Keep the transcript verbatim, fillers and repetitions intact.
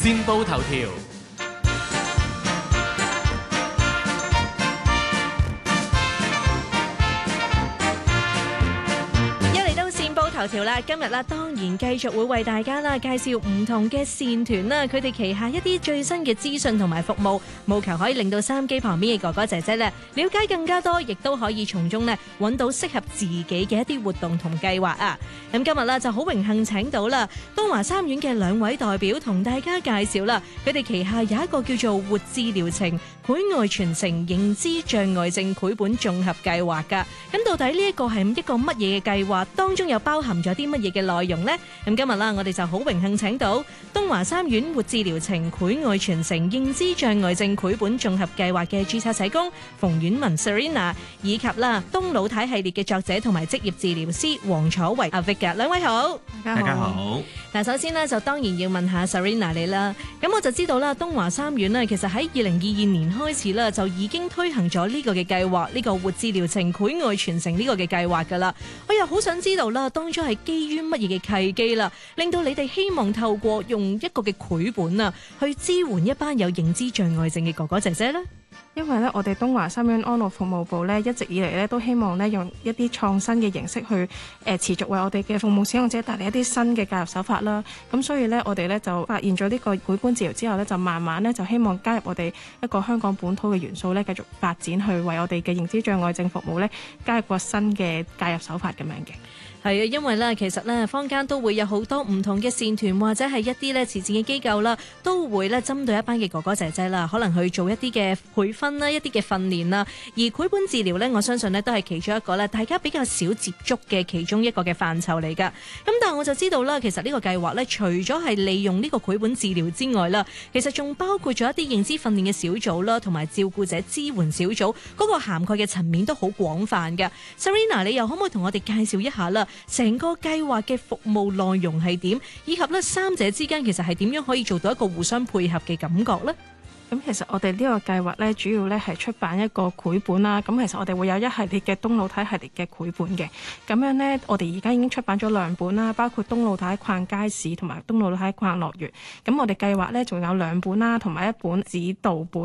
先報頭條。 頭條啦，今日啦，當然繼續會為大家啦介紹唔同嘅線團啦，佢哋旗下一啲最新嘅資訊同埋服務，務求可以令到收音機旁邊嘅哥哥姐姐咧了解更加多，亦都可以從中咧揾到適合自己嘅一啲活動同計劃啊！咁今日啦就好榮幸請到啦東華三院嘅兩位代表同大家介紹啦，佢哋旗下有一個叫做活治療程繪外傳承認知障礙症繪本綜合計劃噶。咁到底呢一個係一個乜嘢嘅計劃？當中有包含咗啲乜嘢嘅內容呢？咁今日啦，我哋就好榮幸請到東華三院活治療程繪外傳承認知障礙症繪本綜合計劃嘅註冊社工馮婉雯 Serena， 以及啦東老太系列嘅作者同埋職業治療師黃楚維阿 Vic， 兩位好， 大家好。 嗱，首先呢，就當然要問下 Serena 你啦。咁我就知道啦，東華三院呢，其實喺二零二二年開始啦，就已經推行咗呢個嘅計劃，呢個活治療程繪外傳承呢個嘅計劃噶啦。我又好想知道啦，當初係基於乜嘢嘅契機啦，令到你哋希望透過用一個嘅繪本啊，去支援一班有認知障礙症嘅哥哥姐姐呢？ 因為咧，我哋東華三院安老服務部咧一直以嚟咧都希望咧用一啲創新嘅形式去誒、呃、持續為我哋嘅服務使用者帶嚟一啲新嘅介入手法啦。咁所以咧，我哋咧就發現咗呢個繪本治療之後咧，就慢慢咧就希望加入我哋一個香港本土嘅元素咧，繼續發展去為我哋嘅認知障礙症服務咧加入個新嘅介入手法咁樣嘅。 係啊，因為咧，其實咧，坊間都會有好多唔同嘅線團或者係一啲咧慈善嘅機構啦，都會咧針對一班嘅哥哥姐姐啦，可能去做一啲嘅培訓啦、一啲嘅訓練啦。而繪本治療咧，我相信咧都係其中一個咧，大家比較少接觸嘅其中一個嘅範疇嚟㗎。咁但係我就知道啦，其實呢個計劃咧，除咗係利用呢個繪本治療之外啦，其實仲包括咗一啲認知訓練嘅小組啦，同埋照顧者支援小組，嗰、那個涵蓋嘅層面都好廣泛嘅。Serena， 你又可唔可以同我哋介紹一下啦？成個計劃嘅服務內容係點，以及咧三者之間其實係點樣可以做到一個互相配合嘅感覺呢？ 咁其實我哋呢個計劃咧，主要咧係出版一個繪本啦。咁其實我哋會有一系列嘅東老太系列嘅繪本嘅。咁樣呢，我哋而家已經出版咗兩本啦，包括東老太逛街市同埋東老太逛樂園。咁我哋計劃咧仲有兩本啦，同埋一本指導本。